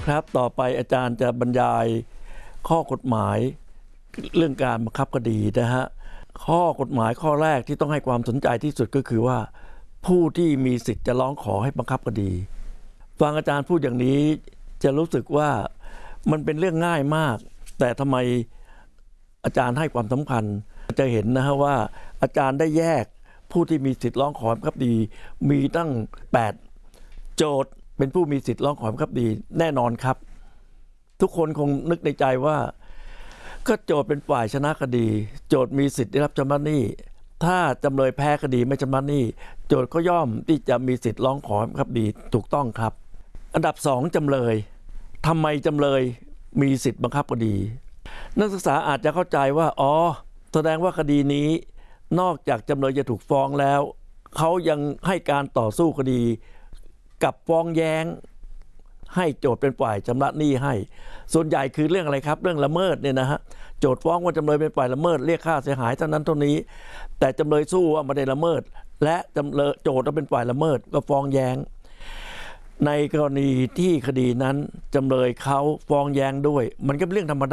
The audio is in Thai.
ครับต่อไปอาจารย์จะบรรยายข้อกฎหมายเรื่องการบังคับคดีนะฮะข้อกฎหมายข้อแรกที่ต้องให้ความสนใจที่สุดก็คือว่าผู้ที่มีสิทธิ์จะร้องขอให้บังคับคดีฟังอาจารย์พูดอย่างนี้จะรู้สึกว่ามันเป็นเรื่องง่ายมากแต่ทำไมอาจารย์ให้ความสำคัญจะเห็นนะฮะว่าอาจารย์ได้แยกผู้ที่มีสิทธิ์ร้องขอบังคับคดีมีตั้ง8โจทย์เป็นผู้มีสิทธิ์ร้องขอบังคับคดีแน่นอนครับทุกคนคงนึกในใจว่าก็โจทย์เป็นฝ่ายชนะคดีโจทย์มีสิทธิ์ได้รับชำระหนี้ถ้าจำเลยแพ้คดีไม่ชำระหนี้โจทย์ก็ย่อมที่จะมีสิทธิ์ร้องขอบังคับคดีถูกต้องครับอันดับ2จำเลยทำไมจำเลยมีสิทธิ์บังคับคดีนักศึกษาอาจจะเข้าใจว่าอ๋อแสดงว่าคดีนี้นอกจากจำเลยจะถูกฟ้องแล้วเขายังให้การต่อสู้คดีกับฟ้องแย้งให้โจทย์เป็นฝ่ายชำระหนี้ให้ส่วนใหญ่คือเรื่องอะไรครับเรื่องละเมิดเนี่ยนะฮะโจทย์ฟ้องว่าจำเลยเป็นฝ่ายละเมิดเรียกค่าเสียหายเท่านั้นเท่านี้แต่จำเลยสู้ว่าไม่ได้ละเมิดและจำเลยโจทย์เป็นฝ่ายละเมิดก็ฟ้องแย้งในกรณีที่คดีนั้นจำเลยเขาฟ้องแย้งด้วยมันก็เป็นเรื่องธรรม